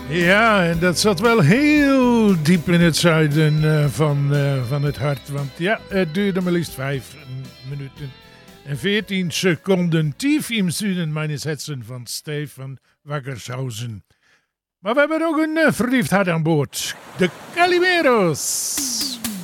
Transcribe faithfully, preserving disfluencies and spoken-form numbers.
Ja, en dat zat wel heel diep in het zuiden uh, van, uh, van het hart. Want ja, het duurde maar liefst vijf minuten en veertien seconden. Tief im Süden meines Herzen van Stefan Wackershausen. Maar we hebben ook een uh, verliefd hart aan boord. De Calimeros.